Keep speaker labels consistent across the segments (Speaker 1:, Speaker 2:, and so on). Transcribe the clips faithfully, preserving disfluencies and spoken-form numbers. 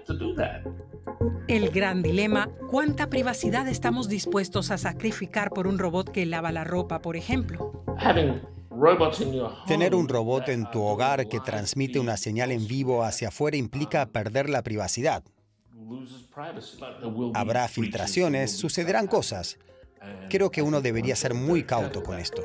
Speaker 1: El gran dilema, ¿cuánta privacidad estamos dispuestos a sacrificar por un robot que lava la ropa, por ejemplo?
Speaker 2: Tener un robot en tu hogar que transmite una señal en vivo hacia afuera implica perder la privacidad. Habrá filtraciones, sucederán cosas. Creo que uno debería ser muy cauto con esto.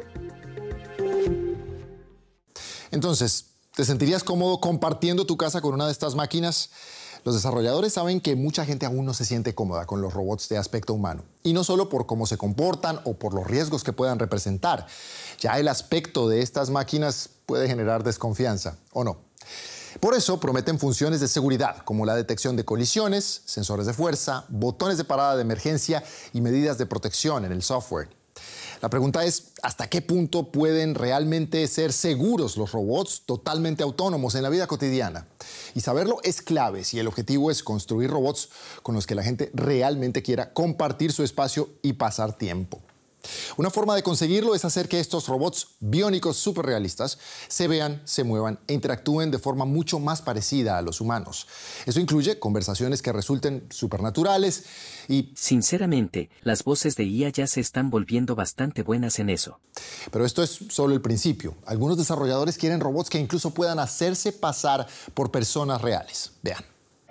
Speaker 3: Entonces, ¿te sentirías cómodo compartiendo tu casa con una de estas máquinas? Los desarrolladores saben que mucha gente aún no se siente cómoda con los robots de aspecto humano. Y no solo por cómo se comportan o por los riesgos que puedan representar. Ya el aspecto de estas máquinas puede generar desconfianza, ¿o no? Por eso prometen funciones de seguridad, como la detección de colisiones, sensores de fuerza, botones de parada de emergencia y medidas de protección en el software. La pregunta es, ¿hasta qué punto pueden realmente ser seguros los robots totalmente autónomos en la vida cotidiana? Y saberlo es clave si el objetivo es construir robots con los que la gente realmente quiera compartir su espacio y pasar tiempo. Una forma de conseguirlo es hacer que estos robots biónicos superrealistas se vean, se muevan e interactúen de forma mucho más parecida a los humanos. Eso incluye conversaciones que resulten supernaturales y...
Speaker 4: Sinceramente, las voces de I A ya se están volviendo bastante buenas en eso.
Speaker 3: Pero esto es solo el principio. Algunos desarrolladores quieren robots que incluso puedan hacerse pasar por personas reales. Vean.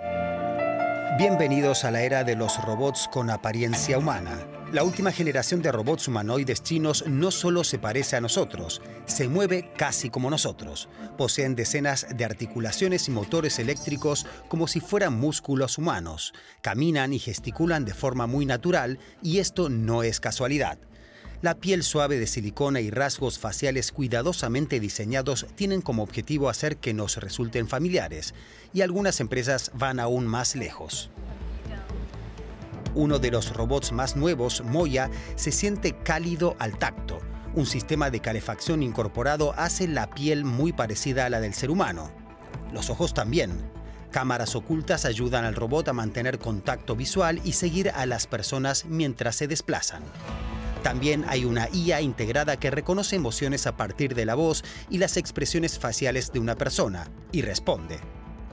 Speaker 2: Bienvenidos a la era de los robots con apariencia humana. La última generación de robots humanoides chinos no solo se parece a nosotros, se mueve casi como nosotros. Poseen decenas de articulaciones y motores eléctricos como si fueran músculos humanos. Caminan y gesticulan de forma muy natural y esto no es casualidad. La piel suave de silicona y rasgos faciales cuidadosamente diseñados tienen como objetivo hacer que nos resulten familiares, y algunas empresas van aún más lejos. Uno de los robots más nuevos, Moya, se siente cálido al tacto. Un sistema de calefacción incorporado hace la piel muy parecida a la del ser humano. Los ojos también. Cámaras ocultas ayudan al robot a mantener contacto visual y seguir a las personas mientras se desplazan. También hay una I A integrada que reconoce emociones a partir de la voz y las expresiones faciales de una persona, y responde.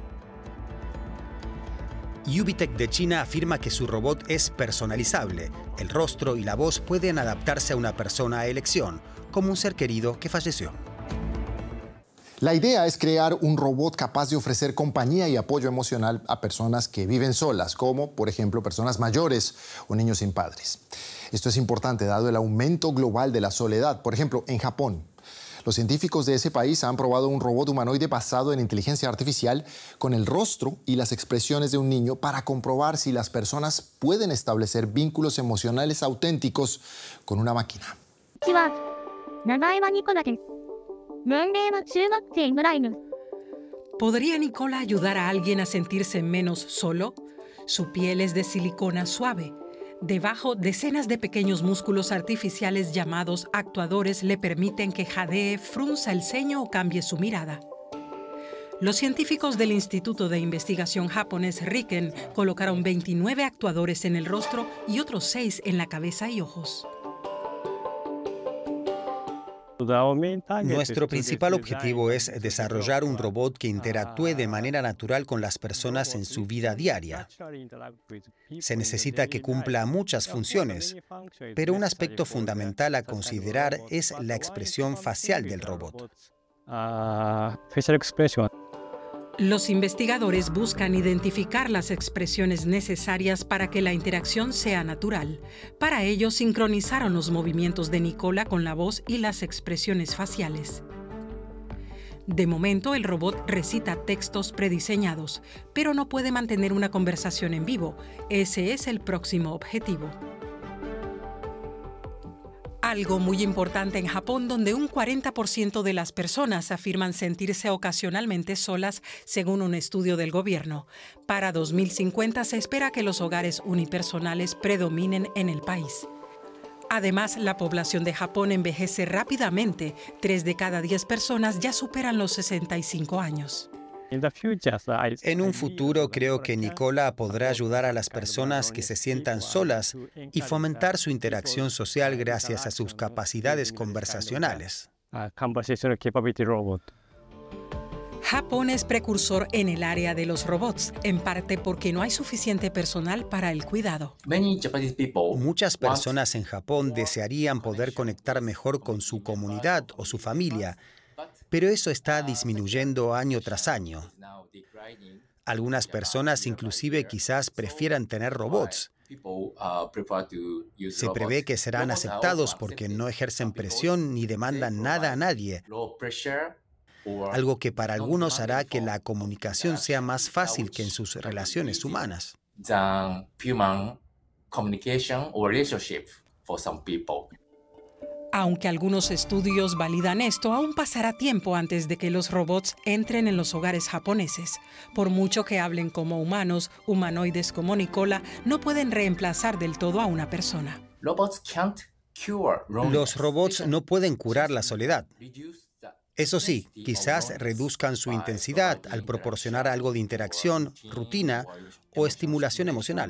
Speaker 2: Ubitech de China afirma que su robot es personalizable. El rostro y la voz pueden adaptarse a una persona a elección, como un ser querido que falleció.
Speaker 3: La idea es crear un robot capaz de ofrecer compañía y apoyo emocional a personas que viven solas, como, por ejemplo, personas mayores o niños sin padres. Esto es importante dado el aumento global de la soledad. Por ejemplo, en Japón, los científicos de ese país han probado un robot humanoide basado en inteligencia artificial con el rostro y las expresiones de un niño para comprobar si las personas pueden establecer vínculos emocionales auténticos con una máquina.
Speaker 1: ¿Podría Nicola ayudar a alguien a sentirse menos solo? Su piel es de silicona suave. Debajo, decenas de pequeños músculos artificiales llamados actuadores le permiten que jadee, frunza el ceño o cambie su mirada. Los científicos del Instituto de Investigación japonés Riken colocaron veintinueve actuadores en el rostro y otros seis en la cabeza y ojos.
Speaker 2: Nuestro principal objetivo es desarrollar un robot que interactúe de manera natural con las personas en su vida diaria. Se necesita que cumpla muchas funciones, pero un aspecto fundamental a considerar es la expresión facial del robot.
Speaker 1: Los investigadores buscan identificar las expresiones necesarias para que la interacción sea natural. Para ello, sincronizaron los movimientos de Nicola con la voz y las expresiones faciales. De momento, el robot recita textos prediseñados, pero no puede mantener una conversación en vivo. Ese es el próximo objetivo. Algo muy importante en Japón, donde un cuarenta por ciento de las personas afirman sentirse ocasionalmente solas, según un estudio del gobierno. Para dos mil cincuenta se espera que los hogares unipersonales predominen en el país. Además, la población de Japón envejece rápidamente. Tres de cada diez personas ya superan los sesenta y cinco años.
Speaker 2: En un futuro creo que Nicola podrá ayudar a las personas que se sientan solas y fomentar su interacción social gracias a sus capacidades conversacionales.
Speaker 1: Japón es precursor en el área de los robots, en parte porque no hay suficiente personal para el cuidado.
Speaker 2: Muchas personas en Japón desearían poder conectar mejor con su comunidad o su familia, pero eso está disminuyendo año tras año. Algunas personas inclusive quizás prefieran tener robots. Se prevé que serán aceptados porque no ejercen presión ni demandan nada a nadie, algo que para algunos hará que la comunicación sea más fácil que en sus relaciones humanas.
Speaker 1: Aunque algunos estudios validan esto, aún pasará tiempo antes de que los robots entren en los hogares japoneses. Por mucho que hablen como humanos, humanoides como Nicola no pueden reemplazar del todo a una persona.
Speaker 2: Los robots no pueden curar la soledad. Eso sí, quizás reduzcan su intensidad al proporcionar algo de interacción, rutina o estimulación emocional.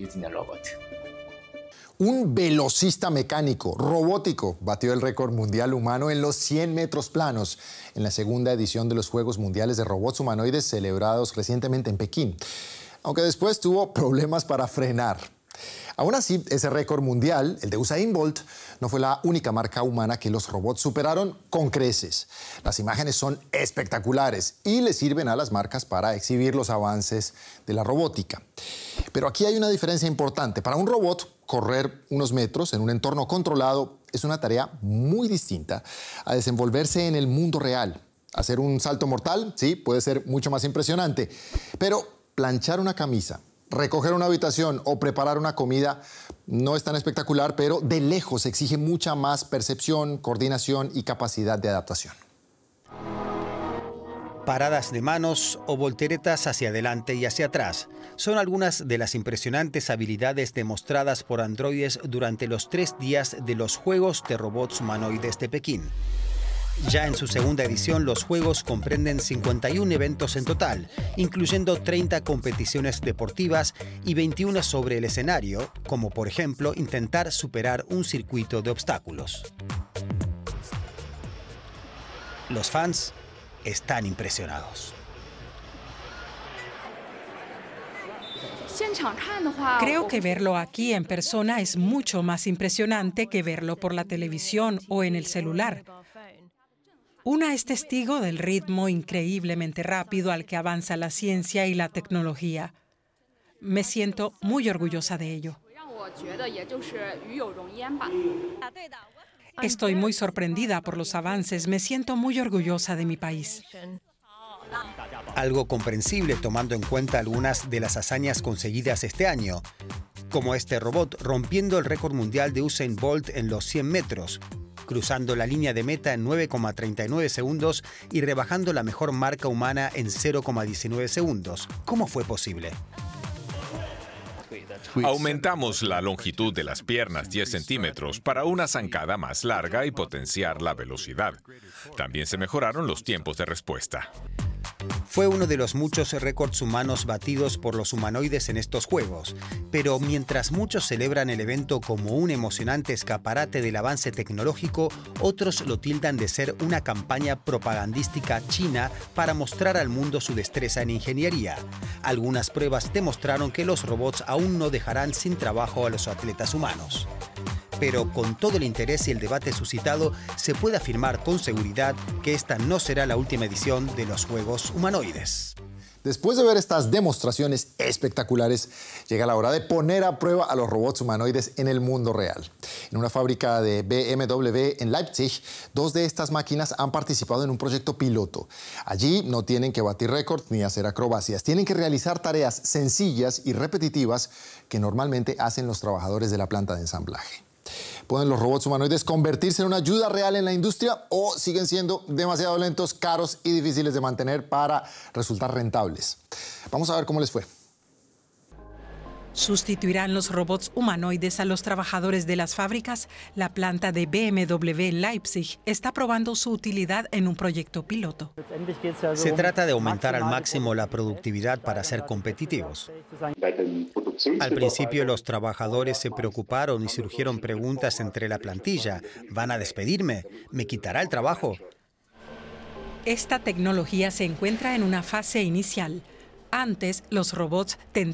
Speaker 3: Un velocista mecánico robótico batió el récord mundial humano en los cien metros planos en la segunda edición de los Juegos Mundiales de Robots Humanoides celebrados recientemente en Pekín, aunque después tuvo problemas para frenar. Aún así, ese récord mundial, el de Usain Bolt, no fue la única marca humana que los robots superaron con creces. Las imágenes son espectaculares y le sirven a las marcas para exhibir los avances de la robótica. Pero aquí hay una diferencia importante. Para un robot, correr unos metros en un entorno controlado es una tarea muy distinta a desenvolverse en el mundo real. Hacer un salto mortal, sí, puede ser mucho más impresionante, pero planchar una camisa, recoger una habitación o preparar una comida no es tan espectacular, pero de lejos exige mucha más percepción, coordinación y capacidad de adaptación.
Speaker 2: Paradas de manos o volteretas hacia adelante y hacia atrás son algunas de las impresionantes habilidades demostradas por androides durante los tres días de los Juegos de Robots Humanoides de Pekín. Ya en su segunda edición, los Juegos comprenden cincuenta y un eventos en total, incluyendo treinta competiciones deportivas y veintiuna sobre el escenario, como por ejemplo intentar superar un circuito de obstáculos. Los fans están impresionados.
Speaker 1: Creo que verlo aquí en persona es mucho más impresionante que verlo por la televisión o en el celular. Una es testigo del ritmo increíblemente rápido al que avanza la ciencia y la tecnología. Me siento muy orgullosa de ello. Estoy muy sorprendida por los avances. Me siento muy orgullosa de mi país.
Speaker 2: Algo comprensible tomando en cuenta algunas de las hazañas conseguidas este año, como este robot rompiendo el récord mundial de Usain Bolt en los cien metros, cruzando la línea de meta en nueve coma treinta y nueve segundos y rebajando la mejor marca humana en cero coma diecinueve segundos. ¿Cómo fue posible?
Speaker 5: Aumentamos la longitud de las piernas diez centímetros para una zancada más larga y potenciar la velocidad. También se mejoraron los tiempos de respuesta.
Speaker 2: Fue uno de los muchos récords humanos batidos por los humanoides en estos Juegos. Pero mientras muchos celebran el evento como un emocionante escaparate del avance tecnológico, otros lo tildan de ser una campaña propagandística china para mostrar al mundo su destreza en ingeniería. Algunas pruebas demostraron que los robots aún no dejarán sin trabajo a los atletas humanos. Pero con todo el interés y el debate suscitado, se puede afirmar con seguridad que esta no será la última edición de los Juegos Humanoides.
Speaker 3: Después de ver estas demostraciones espectaculares, llega la hora de poner a prueba a los robots humanoides en el mundo real. En una fábrica de B M W en Leipzig, dos de estas máquinas han participado en un proyecto piloto. Allí no tienen que batir récords ni hacer acrobacias, tienen que realizar tareas sencillas y repetitivas que normalmente hacen los trabajadores de la planta de ensamblaje. ¿Pueden los robots humanoides convertirse en una ayuda real en la industria o siguen siendo demasiado lentos, caros y difíciles de mantener para resultar rentables? Vamos a ver cómo les fue.
Speaker 1: ¿Sustituirán los robots humanoides a los trabajadores de las fábricas? La planta de B M W en Leipzig está probando su utilidad en un proyecto piloto.
Speaker 2: Se trata de aumentar al máximo la productividad para ser competitivos. Al principio los trabajadores se preocuparon y surgieron preguntas entre la plantilla. ¿Van a despedirme? ¿Me quitará el trabajo?
Speaker 1: Esta tecnología se encuentra en una fase inicial. Antes, los robots tendrían